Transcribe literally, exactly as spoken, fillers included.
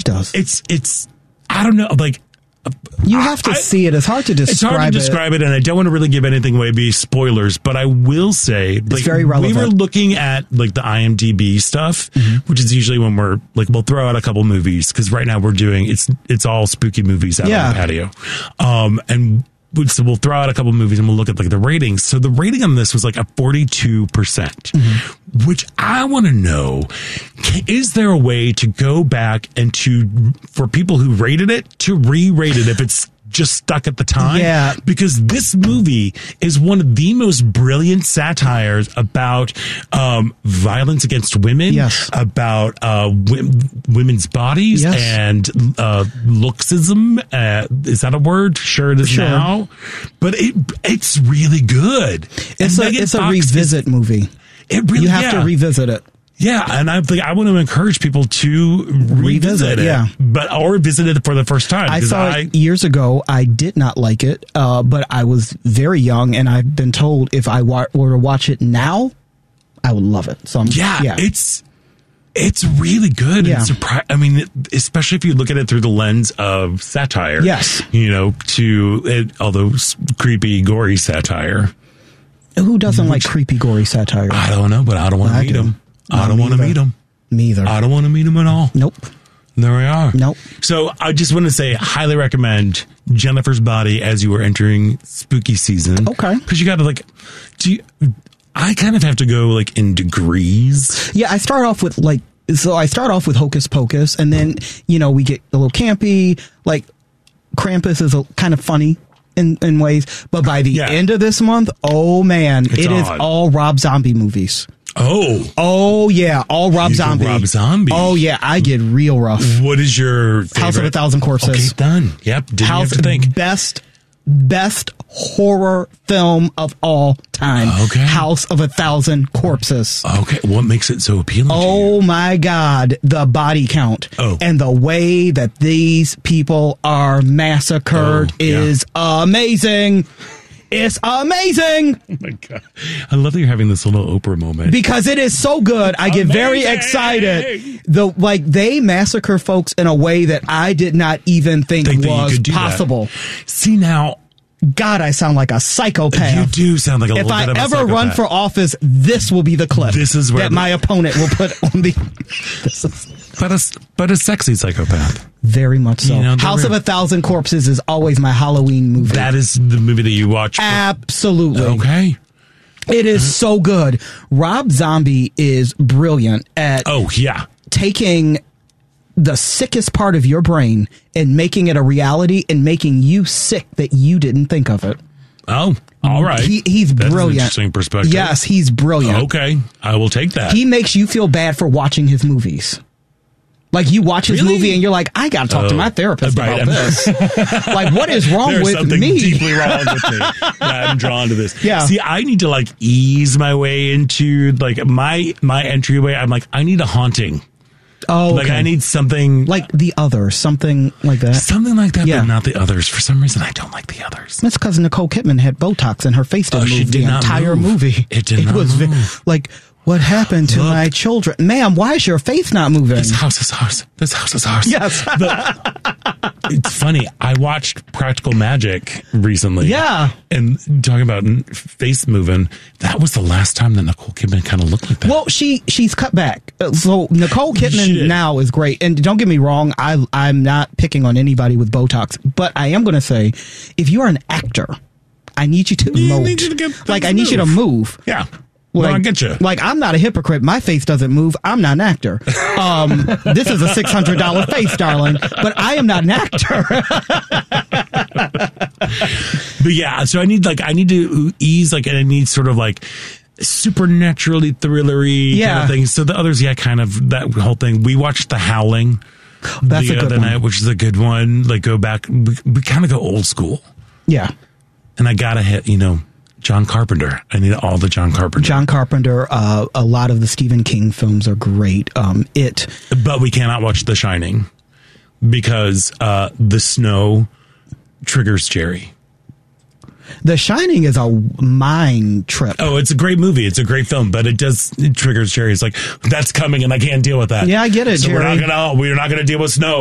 she does. It's it's I don't know, like you have to I, see it. It's hard to describe. It's hard to describe it. it, and I don't want to really give anything away, be spoilers. But I will say, it's like, very relevant. We were looking at like the IMDb stuff, mm-hmm. which is usually when we're like we'll throw out a couple movies because right now we're doing it's it's all spooky movies out yeah. on the patio, um, and so we'll throw out a couple movies and we'll look at like the ratings. So the rating on this was like a forty-two percent, mm-hmm. which I want to know, is there a way to go back and to, for people who rated it, to re-rate it if it's just stuck at the time? Yeah. Because this movie is one of the most brilliant satires about um, violence against women, yes. about uh, w- women's bodies, yes. and uh, looksism. Uh, is that a word? Sure it is sure. now. But it it's really good. It's and a, it's a revisit is, movie. It really, you have yeah. to revisit it. Yeah, and I think I want to encourage people to revisit, revisit it, yeah. but or visit it for the first time. I saw I, it years ago. I did not like it, uh, but I was very young, and I've been told if I wa- were to watch it now, I would love it. So I'm, yeah, yeah, it's it's really good. Yeah. And surpri- I mean, especially if you look at it through the lens of satire. Yes, you know, to it, although creepy, gory satire. Who doesn't which, like creepy, gory satire? I don't know, but I don't want to meet do. them. I don't want to meet them. Me either. I don't want to meet them at all. Nope. There we are. Nope. So I just want to say, highly recommend Jennifer's Body as you are entering spooky season. Okay. Because you got to like, do you, I kind of have to go like in degrees. Yeah, I start off with like, so I start off with Hocus Pocus, and then, you know, we get a little campy, like Krampus is a, kind of funny. In, in ways, but by the yeah. end of this month, oh man, it's it odd. is all Rob Zombie movies. Oh, oh yeah, all Rob Zombie. Rob Zombie. Oh yeah, I get real rough. What is your favorite? House of a Thousand Corpses? Okay, done. Yep. Didn't House have to think. Best best horror film of all time. Okay. House of a Thousand Corpses. Okay, what makes it so appealing? Oh to you? my God, the body count oh. and the way that these people are massacred oh, is yeah. amazing. It's amazing. Oh my God. I love that you're having this little Oprah moment. Because it is so good. I get amazing. very excited. The like they massacre folks in a way that I did not even think, think was possible. That. See now, God, I sound like a psychopath. You do sound like a if little I bit of a ever psychopath. run for office, this will be the clip this is where that the, my opponent will put on the... This is, but, a, but a sexy psychopath. Very much so. You know, House of a Thousand Corpses is always my Halloween movie. That is the movie that you watch. For, Absolutely. Okay. It is uh-huh. so good. Rob Zombie is brilliant at... Oh, yeah. Taking the sickest part of your brain and making it a reality and making you sick that you didn't think of it. Oh, all right. He, he's That's brilliant. An interesting perspective. Yes, he's brilliant. Okay, I will take that. He makes you feel bad for watching his movies. Like, you watch his really? movie and you're like, I got to talk oh, to my therapist right. about this. Like, what is wrong There's with something me? deeply wrong with me. I'm drawn to this. Yeah. See, I need to like ease my way into like my my entryway. I'm like, I need a haunting. Oh, like okay. I need something like The Others, something like that. Something like that, yeah. but not The Others. For some reason, I don't like The Others. That's because Nicole Kidman had Botox and her face didn't oh, move she did the not entire move. movie. It did it not was move. Vi- like, what happened to Look. my children? Ma'am, why is your face not moving? This house is ours. This house is ours. Yes. But it's funny. I watched Practical Magic recently. Yeah. And talking about face moving, that was the last time that Nicole Kidman kind of looked like that. Well, she she's cut back. So Nicole Kidman now is great. And don't get me wrong, I, I'm not picking on anybody with Botox. But I am going to say, if you're an actor, I need you to you mold. Need you to get like, I move. need you to move. Yeah. Like, well, I get you. Like, I'm not a hypocrite. My face doesn't move. I'm not an actor. Um, this is a six hundred dollars face, darling, but I am not an actor. But yeah, so I need like, I need to ease, like, and I need sort of like supernaturally thrillery yeah. kind of thing. So the others, yeah, kind of that whole thing. We watched The Howling That's the a good other one. night, which is a good one. Like, go back, we, we kind of go old school. Yeah. And I gotta hit, you know, John Carpenter. I need all the John Carpenter. John Carpenter, uh, a lot of the Stephen King films are great. Um, it. But we cannot watch The Shining because uh, the snow triggers Jerry. The Shining is a mind trip. Oh, it's a great movie. It's a great film, but it does, it triggers Jerry. It's like, that's coming and I can't deal with that. Yeah, I get it, so Jerry. we're not gonna, we're not gonna deal with snow.